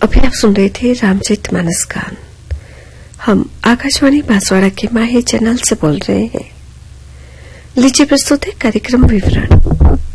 अभी आप सुन रहे थे रामचरितमानस गान। हम आकाशवाणी बांसवाड़ा के माही चैनल से बोल रहे हैं। लीजिए प्रस्तुत है कार्यक्रम विवरण।